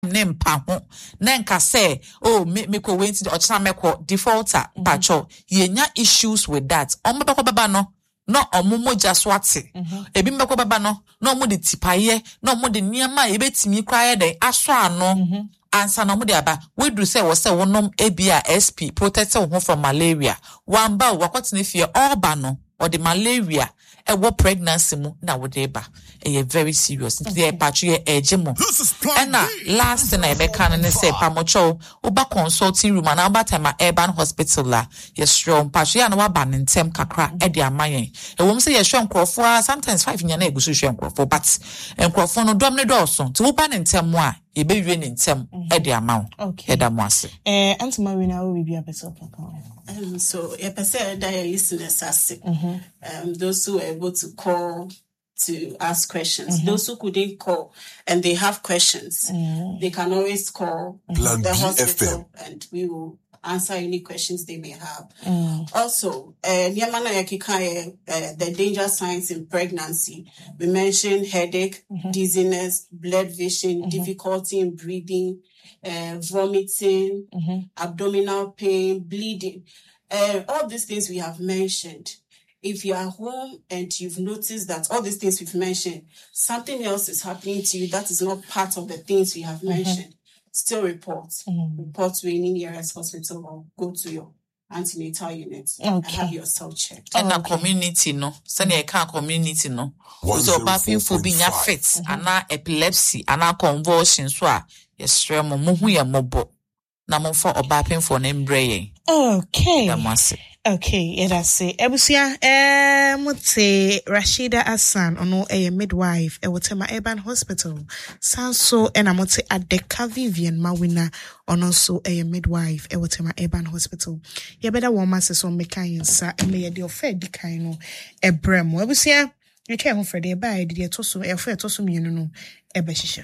name paho nenka say me ko wait to ochana meko defaulter pacho yenya issues with that ombeko baba no omomo jaswate ebi mbeko baba no omo de tipaye no omo de niama ebetimi kwaye den aso ano ansa no mo de aba we do say wo say wonom ebia SP protect wo from malaria wamba wakotene fie oba no or the malaria what pregnancy mu na wo de ba very serious the patch ejemo and last thing I be can say pamocho oba consulting room and about time urban hospital la strong patch ya na wa ba ntem kakra e de amayen e wo say strong crofo sometimes 5 nya na egusu strong crofo but crofo no dom ne do so to wo ba ntem mu a ye be wie ntem e de amawo e da mo ase Auntie Marina will be a person. So a person that your listeners are those who are able to call to ask questions, those who couldn't call and they have questions, they can always call the hospital and we will answer any questions they may have. Also, the danger signs in pregnancy. We mentioned headache, dizziness, blurred vision, difficulty in breathing, vomiting, abdominal pain, bleeding. All these things we have mentioned. If you are home and you've noticed that all these things we've mentioned, something else is happening to you that is not part of the things we have mentioned, still report. Report to any nearest hospital or go to your antenatal unit and have yourself checked. And a community no, send a car community no. So bapping for being a fit, ana epilepsy, ana convulsions, yes, muhu ya mobo. Na mo for bapping for name brain. Okay, that's it. Ebusia, mute Rashida Hassan, ono a midwife, Wotema Urban Hospital. Sanso, and amote at the Vivian Mawina, ono so a midwife, Wotema Urban Hospital. Ya better woman says on mekain, sir, and may a deal fair dikaino, a brem. Ebusia, you can't for the bad, dear Tosso, a fair Tossum, you know, a beshisha.